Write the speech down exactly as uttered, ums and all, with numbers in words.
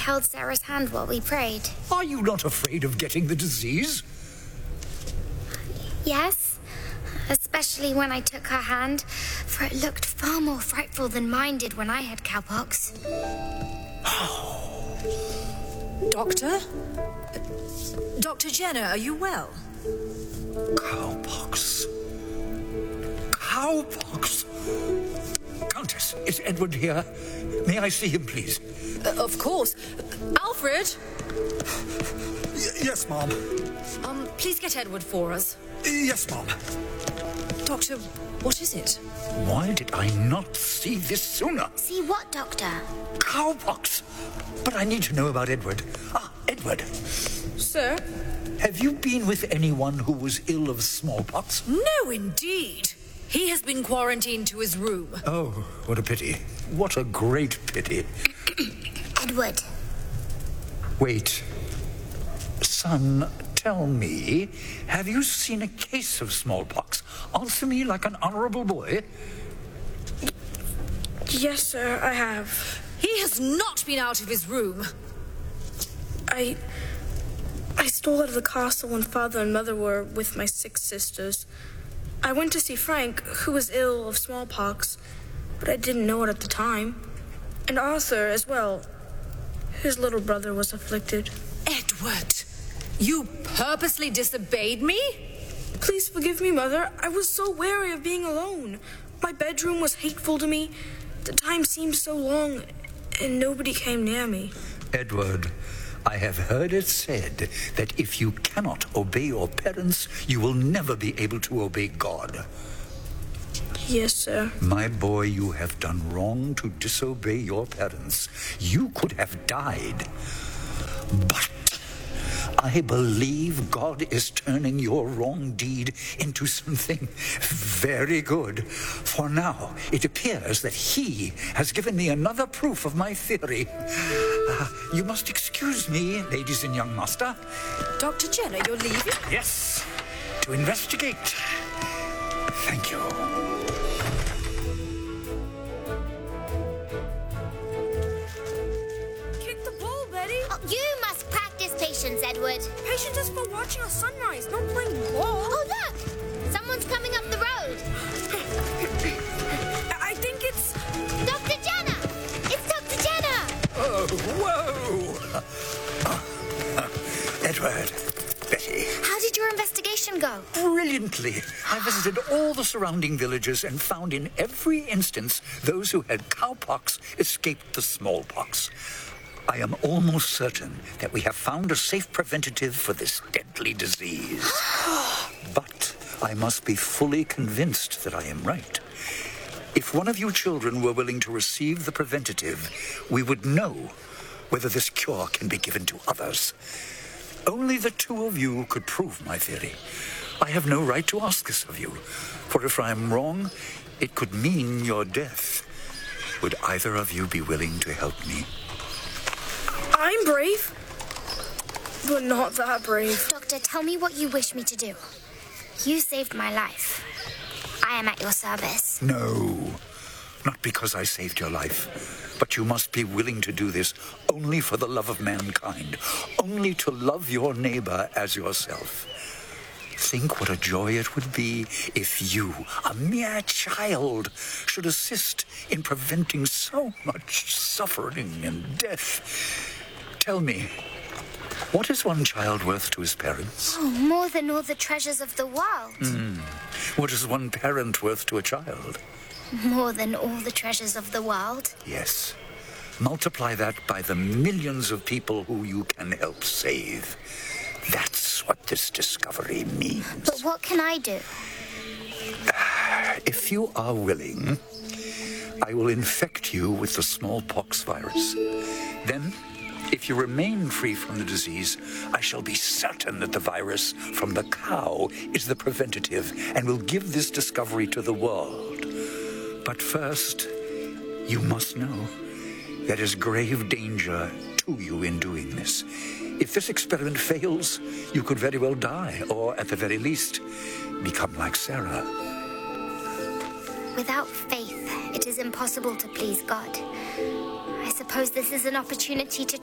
held Sarah's hand while we prayed. Are you not afraid of getting the disease? Yes, especially when I took her hand, for it looked far more frightful than mine did when I had cowpox. Doctor? Doctor Jenner, are you well? Cowpox. Cowpox. Countess, is Edward here? May I see him, please? Uh, of course. Alfred? Y- yes, Mom. Um, please get Edward for us. Yes, Mom. Doctor, what is it? Why did I not see this sooner? See what, Doctor? Cowpox. But I need to know about Edward. Ah, Edward. Sir? Have you been with anyone who was ill of smallpox? No, indeed. He has been quarantined to his room. Oh, what a pity. What a great pity. Edward. Wait. Son, tell me, have you seen a case of smallpox? Answer me like an honorable boy. Yes, sir, I have. He has not been out of his room. I... I stole out of the castle when Father and Mother were with my six sisters. I went to see Frank, who was ill of smallpox, but I didn't know it at the time. And Arthur as well. His little brother was afflicted. Edward, you purposely disobeyed me? Please forgive me, Mother. I was so wary of being alone. My bedroom was hateful to me. The time seemed so long, and nobody came near me. Edward, I have heard it said that if you cannot obey your parents, you will never be able to obey God. Yes, sir. My boy, you have done wrong to disobey your parents. You could have died. But I believe God is turning your wrong deed into something very good. For now, it appears that He has given me another proof of my theory. Uh, you must excuse me, ladies and young master. Doctor Jenner, you're leaving? Yes, to investigate. Thank you. Kick the ball, Betty. Oh, you must practice patience, Edward. Patience is for watching a sunrise, not playing ball. Oh, look! Someone's coming up the road. I think it's... Doctor Jenner! It's Doctor Jenner! Oh, whoa! Edward, Betty. How did your investigation go? Brilliantly. I visited all the surrounding villages and found in every instance those who had cowpox escaped the smallpox. I am almost certain that we have found a safe preventative for this deadly disease. But I must be fully convinced that I am right. If one of you children were willing to receive the preventative, we would know whether this cure can be given to others. Only the two of you could prove my theory. I have no right to ask this of you, for if I am wrong, it could mean your death. Would either of you be willing to help me? I'm brave, but not that brave. Doctor, tell me what you wish me to do. You saved my life. I am at your service. No, not because I saved your life. But you must be willing to do this only for the love of mankind, only to love your neighbor as yourself. Think what a joy it would be if you, a mere child, should assist in preventing so much suffering and death. Tell me, what is one child worth to his parents? Oh, more than all the treasures of the world. Mm. What is one parent worth to a child? More than all the treasures of the world. Yes. Multiply that by the millions of people who you can help save. That's what this discovery means. But what can I do? If you are willing, I will infect you with the smallpox virus. Then, if you remain free from the disease, I shall be certain that the virus from the cow is the preventative and will give this discovery to the world. But first, you must know there is grave danger to you in doing this. If this experiment fails, you could very well die, or at the very least, become like Sarah. Without faith, it is impossible to please God. I suppose this is an opportunity to